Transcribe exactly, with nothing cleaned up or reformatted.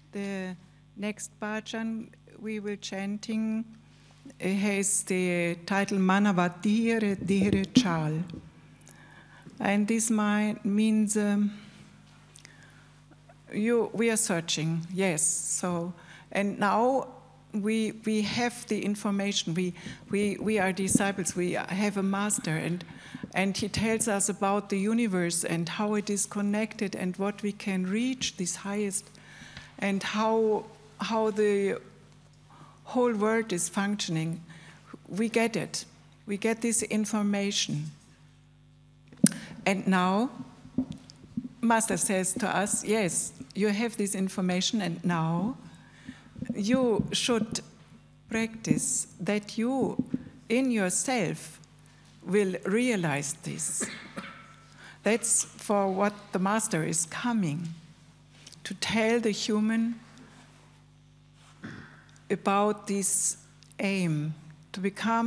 The next bhajan we will chanting has the title Manavat Dhire Dhire Chal. And this means um, you, we are searching, yes. So, and now we, we have the information. We, we, we are disciples. We have a master, and, and he tells us about the universe and how it is connected and what we can reach, this highest, and how, how the whole world is functioning. We get it. We get this information. And now, Master says to us, yes, you have this information, and now you should practice that you, in yourself, will realize this. That's for what the Master is coming, to tell the human about this aim, to become